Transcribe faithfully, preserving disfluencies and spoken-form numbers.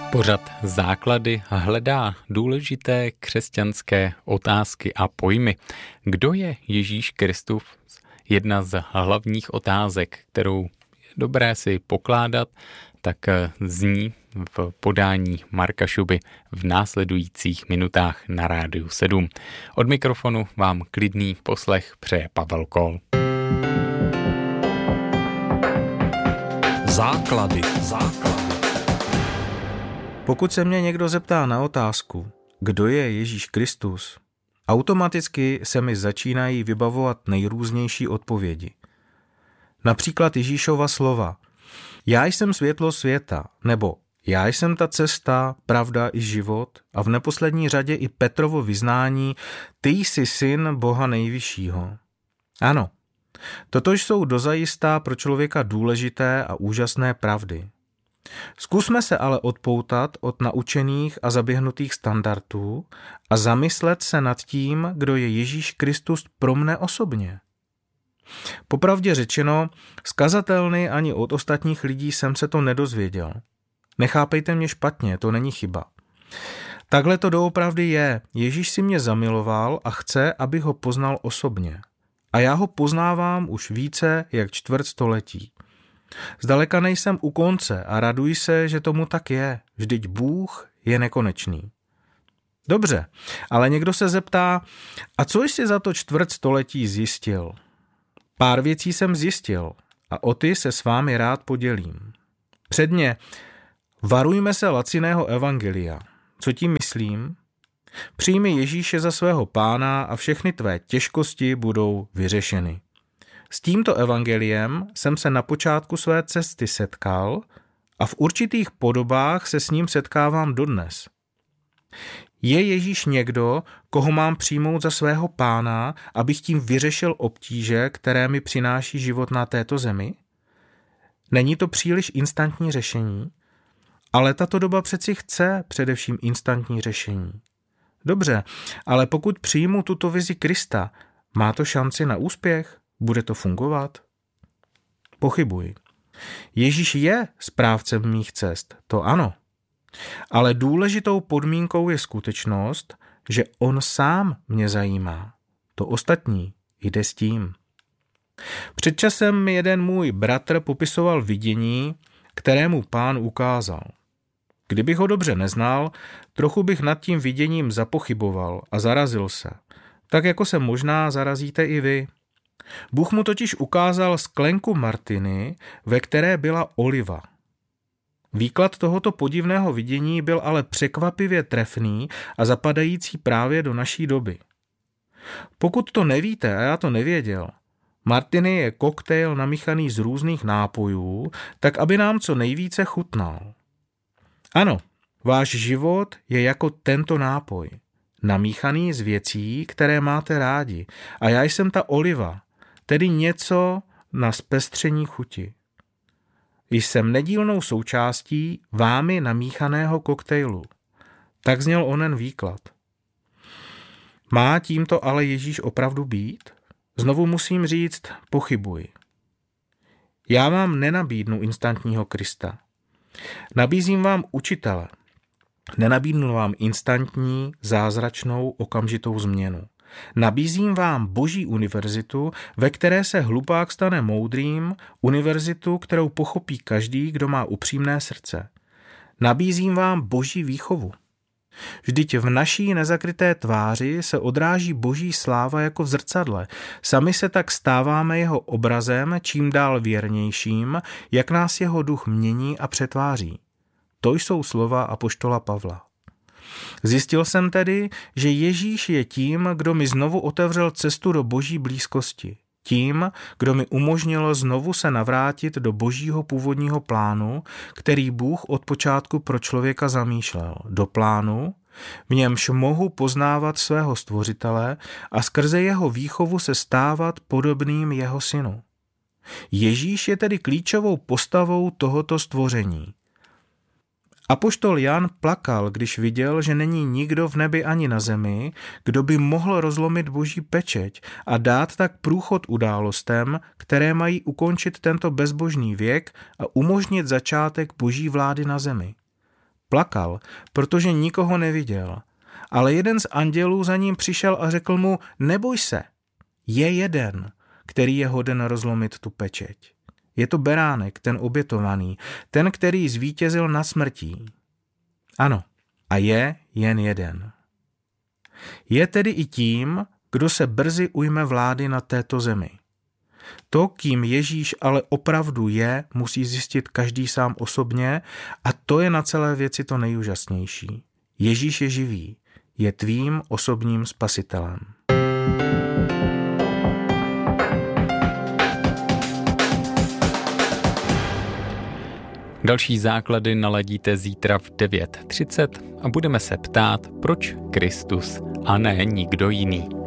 Pořad Základy hledá důležité křesťanské otázky a pojmy. Kdo je Ježíš Kristus? Jedna z hlavních otázek, kterou je dobré si pokládat, tak zní v podání Marka Šuby v následujících minutách na Rádiu sedm. Od mikrofonu vám klidný poslech přeje Pavel Kol. Základy. Základy. Pokud se mě někdo zeptá na otázku, kdo je Ježíš Kristus, automaticky se mi začínají vybavovat nejrůznější odpovědi. Například Ježíšova slova: Já jsem světlo světa, nebo já jsem ta cesta, pravda i život, a v neposlední řadě i Petrovo vyznání: Ty jsi syn Boha nejvyššího. Ano, toto jsou dozajistá pro člověka důležité a úžasné pravdy. Zkusme se ale odpoutat od naučených a zaběhnutých standardů a zamyslet se nad tím, kdo je Ježíš Kristus pro mne osobně. Popravdě řečeno, z kazatelny ani od ostatních lidí jsem se to nedozvěděl. Nechápejte mě špatně, to není chyba. Takhle to doopravdy je. Ježíš si mě zamiloval a chce, abych ho poznal osobně. A já ho poznávám už více jak čtvrt století. Zdaleka nejsem u konce a raduji se, že tomu tak je. Vždyť Bůh je nekonečný. Dobře, ale někdo se zeptá, a co jsi za to čtvrt století zjistil? Pár věcí jsem zjistil a o ty se s vámi rád podělím. Předně, varujme se laciného evangelia. Co tím myslím? Přijmi Ježíše za svého pána a všechny tvé těžkosti budou vyřešeny. S tímto evangeliem jsem se na počátku své cesty setkal a v určitých podobách se s ním setkávám dodnes. Je Ježíš někdo, koho mám přijmout za svého pána, abych tím vyřešil obtíže, které mi přináší život na této zemi? Není to příliš instantní řešení? Ale tato doba přeci chce především instantní řešení. Dobře, ale pokud přijmu tuto vizi Krista, má to šanci na úspěch? Bude to fungovat? Pochybuji. Ježíš je správcem mých cest, to ano. Ale důležitou podmínkou je skutečnost, že on sám mě zajímá. To ostatní jde s tím. Před časem mi jeden můj bratr popisoval vidění, kterému Pán ukázal. Kdybych ho dobře neznal, trochu bych nad tím viděním zapochyboval a zarazil se. Tak jako se možná zarazíte i vy. Bůh mu totiž ukázal sklenku Martiny, ve které byla oliva. Výklad tohoto podivného vidění byl ale překvapivě trefný a zapadající právě do naší doby. Pokud to nevíte, a já to nevěděl, Martiny je koktejl namíchaný z různých nápojů, tak aby nám co nejvíce chutnal. Ano, váš život je jako tento nápoj, namíchaný z věcí, které máte rádi, a já jsem ta oliva, tedy něco na zpestření chuti. Jsem nedílnou součástí vámi namíchaného koktejlu. Tak zněl onen výklad. Má tímto ale Ježíš opravdu být? Znovu musím říct, pochybuji. Já vám nenabídnu instantního Krista. Nabízím vám učitele. Nenabídnu vám instantní, zázračnou, okamžitou změnu. Nabízím vám Boží univerzitu, ve které se hlupák stane moudrým, univerzitu, kterou pochopí každý, kdo má upřímné srdce. Nabízím vám Boží výchovu. Vždyť v naší nezakryté tváři se odráží Boží sláva jako v zrcadle. Sami se tak stáváme jeho obrazem čím dál věrnějším, jak nás jeho duch mění a přetváří. To jsou slova apoštola Pavla. Zjistil jsem tedy, že Ježíš je tím, kdo mi znovu otevřel cestu do Boží blízkosti. Tím, kdo mi umožnil znovu se navrátit do Božího původního plánu, který Bůh od počátku pro člověka zamýšlel. Do plánu, v němž mohu poznávat svého stvořitele a skrze jeho výchovu se stávat podobným jeho synu. Ježíš je tedy klíčovou postavou tohoto stvoření. Apoštol Jan plakal, když viděl, že není nikdo v nebi ani na zemi, kdo by mohl rozlomit Boží pečeť a dát tak průchod událostem, které mají ukončit tento bezbožný věk a umožnit začátek Boží vlády na zemi. Plakal, protože nikoho neviděl, ale jeden z andělů za ním přišel a řekl mu, neboj se, je jeden, který je hoden rozlomit tu pečeť. Je to beránek, ten obětovaný, ten, který zvítězil nad smrtí. Ano, a je jen jeden. Je tedy i tím, kdo se brzy ujme vlády na této zemi. To, kým Ježíš ale opravdu je, musí zjistit každý sám osobně a to je na celé věci to nejúžasnější. Ježíš je živý, je tvým osobním spasitelem. Další základy naladíte zítra v devět třicet a budeme se ptát, proč Kristus a ne nikdo jiný.